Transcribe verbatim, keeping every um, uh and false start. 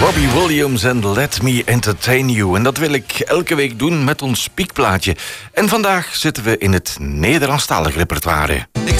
Robbie Williams en Let Me Entertain You. En dat wil ik elke week doen met ons piekplaatje. En vandaag zitten we in het Nederlandstalig repertoire.